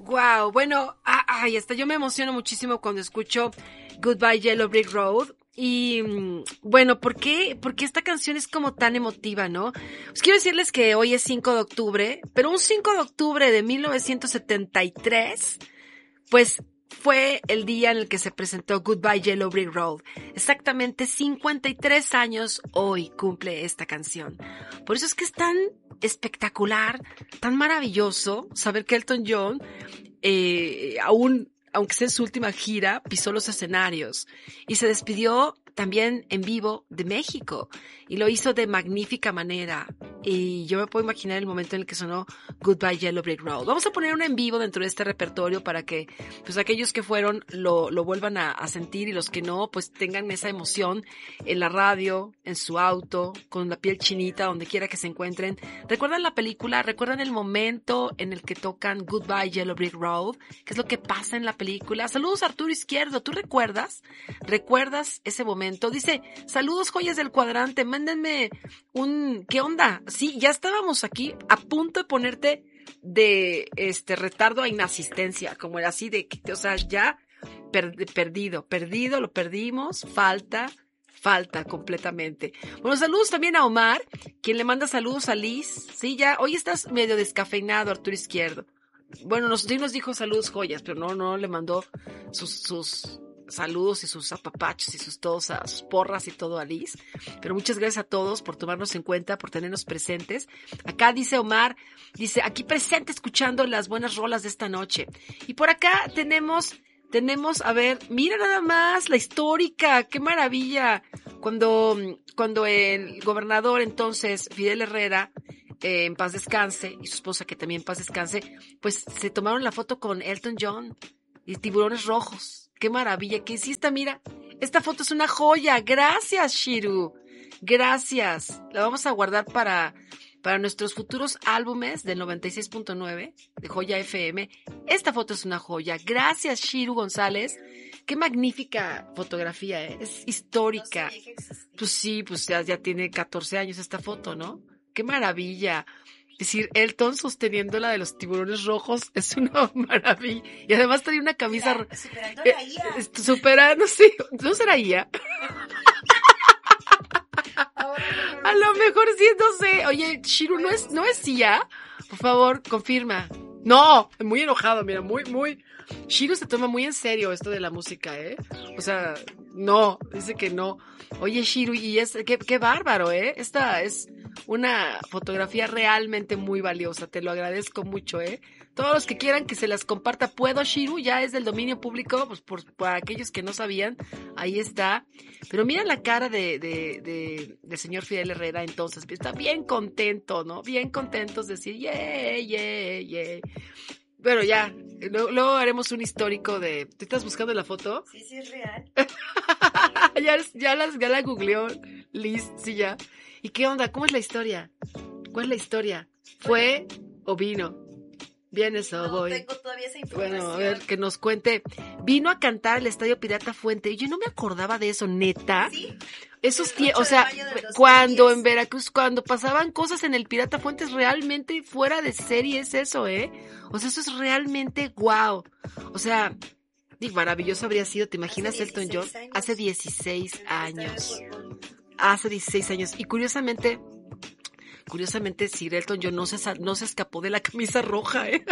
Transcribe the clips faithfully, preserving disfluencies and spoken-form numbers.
Wow, bueno, ay, hasta yo me emociono muchísimo cuando escucho Goodbye Yellow Brick Road. Y bueno, ¿por qué? Porque esta canción es como tan emotiva, ¿no? Pues quiero decirles que hoy es cinco de octubre, pero un cinco de octubre de mil novecientos setenta y tres, pues fue el día en el que se presentó Goodbye Yellow Brick Road. Exactamente cincuenta y tres años hoy cumple esta canción. Por eso es que es tan espectacular, tan maravilloso saber que Elton John, eh, aún, aunque sea en su última gira, pisó los escenarios y se despidió también en vivo de México y lo hizo de magnífica manera. Y yo me puedo imaginar el momento en el que sonó Goodbye Yellow Brick Road. Vamos a poner una en vivo dentro de este repertorio para que pues aquellos que fueron lo, lo vuelvan a, a sentir y los que no pues tengan esa emoción en la radio, en su auto, con la piel chinita, donde quiera que se encuentren. ¿Recuerdan la película? ¿Recuerdan el momento en el que tocan Goodbye Yellow Brick Road? ¿Qué es lo que pasa en la película? Saludos Arturo Izquierdo, ¿tú recuerdas? ¿Recuerdas ese momento? Dice, saludos joyas del cuadrante, mándenme un, ¿qué onda? Sí, ya estábamos aquí a punto de ponerte de este retardo a inasistencia, como era así de que, o sea, ya per, perdido, perdido, lo perdimos, falta, falta completamente. Bueno, saludos también a Omar, quien le manda saludos a Liz. Sí, ya, hoy estás medio descafeinado, Arturo Izquierdo. Bueno, nos, sí nos dijo saludos joyas, pero no, no le mandó sus, sus saludos y sus apapachos y sus todos, a sus porras y todo a Liz. Pero muchas gracias a todos por tomarnos en cuenta, por tenernos presentes. Acá dice Omar, dice, aquí presente escuchando las buenas rolas de esta noche. Y por acá tenemos, tenemos, a ver, mira nada más, la histórica, qué maravilla. Cuando, cuando el gobernador entonces, Fidel Herrera, eh, en paz descanse, y su esposa que también en paz descanse, pues se tomaron la foto con Elton John y tiburones rojos. Qué maravilla, ¿qué hiciste? Mira, esta foto es una joya. Gracias, Shiru. Gracias. La vamos a guardar para, para nuestros futuros álbumes del noventa y seis punto nueve de Joya F M. Esta foto es una joya. Gracias, Shiru González. Qué magnífica fotografía, ¿eh? Es histórica. Pues sí, pues ya, ya tiene catorce años esta foto, ¿no? Qué maravilla. Es decir, Elton sosteniendo la de los tiburones rojos es una maravilla. Y además trae una camisa... Mira, superando eh, la I A. Eh, superando, sí. ¿No será I A? A lo mejor sí, no sé. Oye, Shiru, ¿no es, no es I A? Por favor, confirma. No, muy enojado, mira, muy, muy... Shiru se toma muy en serio esto de la música, ¿eh? O sea, no, dice que no. Oye, Shiru, y es, qué, qué bárbaro, ¿eh? Esta es una fotografía realmente muy valiosa, te lo agradezco mucho, ¿eh? Todos los que quieran que se las comparta, ¿puedo, Shiru? Ya es del dominio público, pues por, para aquellos que no sabían, ahí está. Pero mira la cara de, de, de, del señor Fidel Herrera, entonces, está bien contento, ¿no? Bien contentos de decir, yeah, yeah, yeah. Bueno, ya, luego, luego haremos un histórico de... ¿Te estás buscando la foto? Sí, sí, es real. ya, ya, las, ya la googleó Liz, sí, ya. ¿Y qué onda? ¿Cómo es la historia? ¿Cuál es la historia? ¿Fue o vino? Viene eso, no, voy. Tengo todavía esa información. Bueno, a ver, que nos cuente. Vino a cantar al Estadio Pirata Fuente. Yo no me acordaba de eso, ¿neta? Sí. Esos tiempos, o sea, cuando en Veracruz, cuando pasaban cosas en el Pirata Fuentes, realmente fuera de serie es eso, ¿eh? O sea, eso es realmente guau. O sea, digo, maravilloso habría sido, ¿te imaginas Elton John? Años. Hace dieciséis años. Hace dieciséis años. Y curiosamente, curiosamente, Sir Elton John no se, no se escapó de la camisa roja, ¿eh?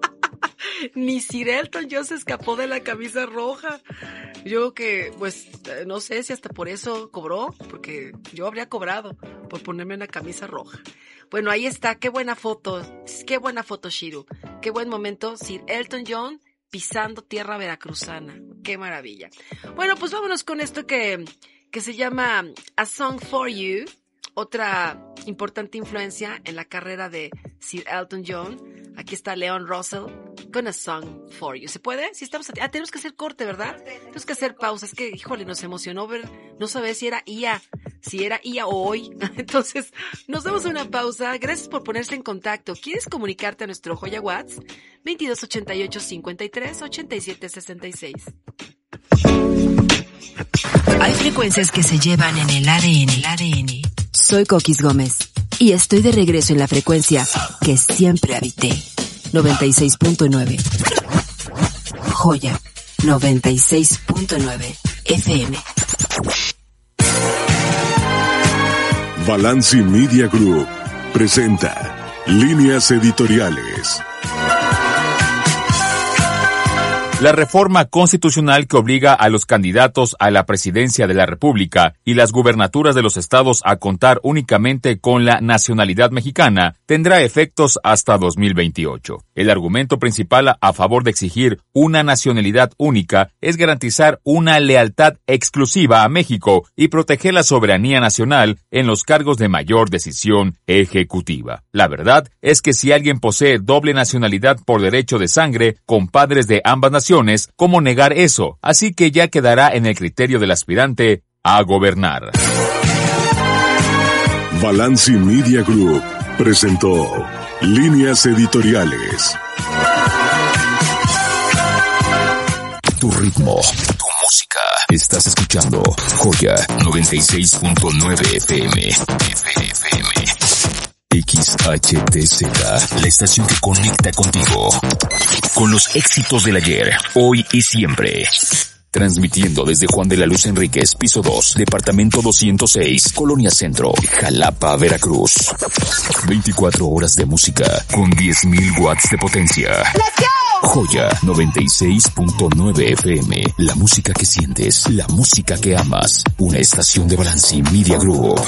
Ni Sir Elton John se escapó de la camisa roja. Yo que, pues, no sé si hasta por eso cobró, porque yo habría cobrado por ponerme una camisa roja. Bueno, ahí está, qué buena foto, qué buena foto, Shiru. Qué buen momento, Sir Elton John pisando tierra veracruzana. Qué maravilla. Bueno, pues vámonos con esto que, que se llama A Song for You. Otra importante influencia en la carrera de Sir Elton John. Aquí está Leon Russell con A Song for You. ¿Se puede? Si estamos a... Ah, tenemos que hacer corte, ¿verdad? Tenemos que hacer pausa. Es que, híjole, nos emocionó ver, no sabía si era I A, si era I A o hoy. Entonces, nos damos una pausa. Gracias por ponerse en contacto. ¿Quieres comunicarte a nuestro Joya WhatsApp? veintidós ochenta y ocho, cincuenta y tres, ochenta y siete, sesenta y seis. Hay frecuencias que se llevan en el A D N. El A D N. Soy Coquis Gómez y estoy de regreso en la frecuencia que siempre habité. noventa y seis punto nueve. Joya noventa y seis punto nueve F M. Balanci Media Group presenta Líneas Editoriales. La reforma constitucional que obliga a los candidatos a la presidencia de la República y las gubernaturas de los estados a contar únicamente con la nacionalidad mexicana tendrá efectos hasta dos mil veintiocho. El argumento principal a favor de exigir una nacionalidad única es garantizar una lealtad exclusiva a México y proteger la soberanía nacional en los cargos de mayor decisión ejecutiva. La verdad es que si alguien posee doble nacionalidad por derecho de sangre con padres de ambas naciones, ¿cómo negar eso? Así que ya quedará en el criterio del aspirante a gobernar. Balanci Media Group presentó Líneas Editoriales. Tu ritmo, tu música. Estás escuchando Joya noventa y seis punto nueve F M. F M. X H T Z, la estación que conecta contigo. Con los éxitos del ayer, hoy y siempre. Transmitiendo desde Juan de la Luz Enríquez, piso dos, departamento doscientos seis, Colonia Centro, Jalapa, Veracruz. veinticuatro horas de música con diez mil watts de potencia. Joya noventa y seis punto nueve F M, la música que sientes, la música que amas. Una estación de Balanci Media Group.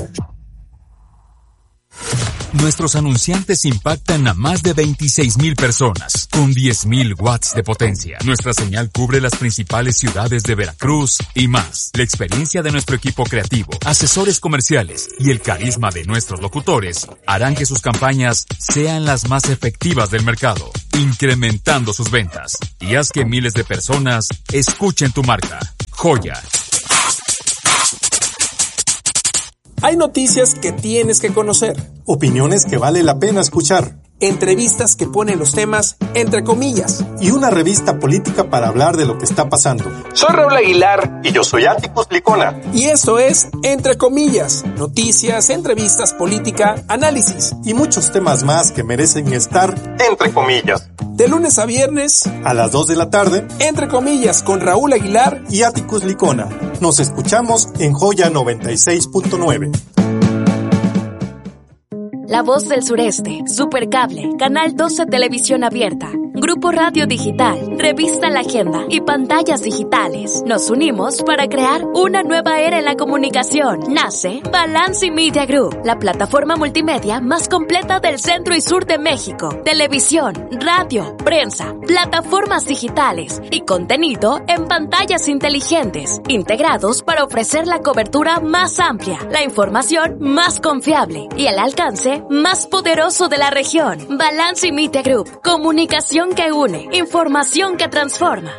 Nuestros anunciantes impactan a más de veintiséis mil personas, con diez mil watts de potencia. Nuestra señal cubre las principales ciudades de Veracruz y más. La experiencia de nuestro equipo creativo, asesores comerciales y el carisma de nuestros locutores harán que sus campañas sean las más efectivas del mercado, incrementando sus ventas. Y haz que miles de personas escuchen tu marca. Joya. Hay noticias que tienes que conocer, opiniones que vale la pena escuchar, entrevistas que ponen los temas entre comillas y una revista política para hablar de lo que está pasando. Soy Raúl Aguilar y yo soy Atticus Licona. Y esto es Entre Comillas, noticias, entrevistas, política, análisis y muchos temas más que merecen estar entre comillas. De lunes a viernes a las dos de la tarde, Entre Comillas con Raúl Aguilar y Atticus Licona. Nos escuchamos en Joya noventa y seis punto nueve. La Voz del Sureste, Supercable, Canal doce Televisión Abierta, Grupo Radio Digital, Revista La Agenda y Pantallas Digitales. Nos unimos para crear una nueva era en la comunicación. Nace Balanci Media Group, la plataforma multimedia más completa del centro y sur de México. Televisión, radio, prensa, plataformas digitales y contenido en pantallas inteligentes, integrados para ofrecer la cobertura más amplia, la información más confiable y el alcance más poderoso de la región. Balanci Media Group, comunicación que une, información que transforma.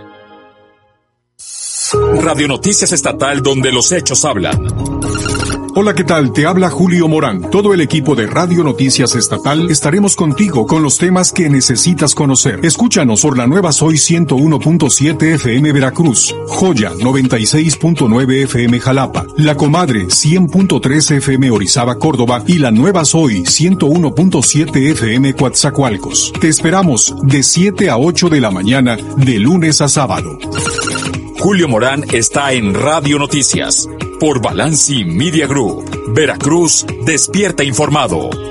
Radio Noticias Estatal, donde los hechos hablan. Hola, ¿qué tal? Te habla Julio Morán. Todo el equipo de Radio Noticias Estatal estaremos contigo con los temas que necesitas conocer. Escúchanos por la nueva Soy ciento uno punto siete F M Veracruz, Joya noventa y seis punto nueve F M Jalapa, La Comadre cien punto tres F M Orizaba Córdoba y la nueva Soy ciento uno punto siete F M Coatzacoalcos. Te esperamos de siete a ocho de la mañana, de lunes a sábado. Julio Morán está en Radio Noticias por Balanci Media Group. Veracruz despierta informado.